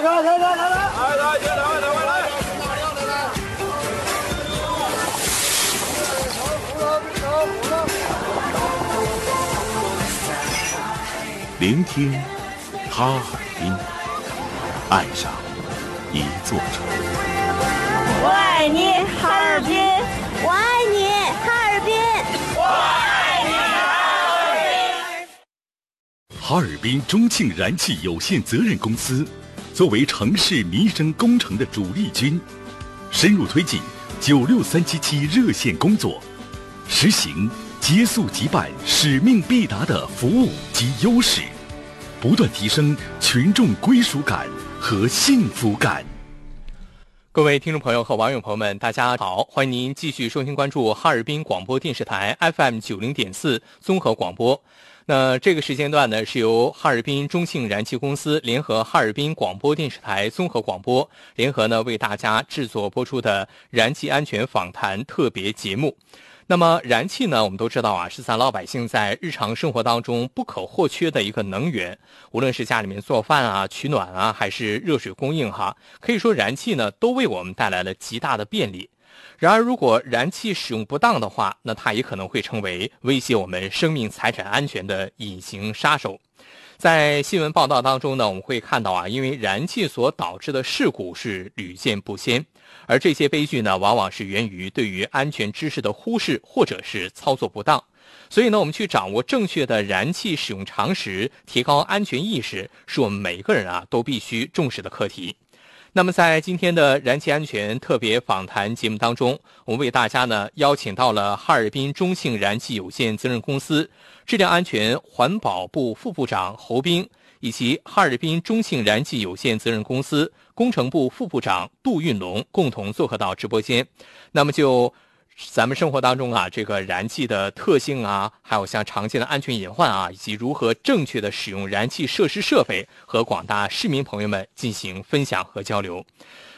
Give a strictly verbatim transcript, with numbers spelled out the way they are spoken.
来来来来来，来来来来来来。 聆听哈尔滨，爱上一座城。 我爱你，哈尔滨！ 我爱你，哈尔滨！ 我爱你，哈尔滨！ 哈尔滨中庆燃气有限责任公司作为城市民生工程的主力军，深入推进九六三七七热线工作，实行接速即办、使命必达的服务及优势，不断提升群众归属感和幸福感。 各位听众朋友和网友朋友们，大家好，欢迎您继续收听关注哈尔滨广播电视台 F M 九零点四综合广播。那这个时间段呢，是由哈尔滨中庆燃气公司联合哈尔滨广播电视台综合广播联合呢为大家制作播出的燃气安全访谈特别节目。那么燃气呢，我们都知道啊，是咱老百姓在日常生活当中不可或缺的一个能源，无论是家里面做饭啊、取暖啊，还是热水供应哈，可以说燃气呢都为我们带来了极大的便利。然而如果燃气使用不当的话，那它也可能会成为威胁我们生命财产安全的隐形杀手。在新闻报道当中呢，我们会看到啊，因为燃气所导致的事故是屡见不鲜，而这些悲剧呢，往往是源于对于安全知识的忽视或者是操作不当。所以呢，我们去掌握正确的燃气使用常识，提高安全意识，是我们每个人啊都必须重视的课题。那么在今天的燃气安全特别访谈节目当中，我们为大家呢邀请到了哈尔滨中庆燃气有限责任公司质量安全环保部副部长侯斌，以及哈尔滨中庆燃气有限责任公司工程部副部长杜运龙共同做客到直播间。那么就咱们生活当中啊，这个燃气的特性啊，还有像常见的安全隐患啊，以及如何正确的使用燃气设施设备，和广大市民朋友们进行分享和交流。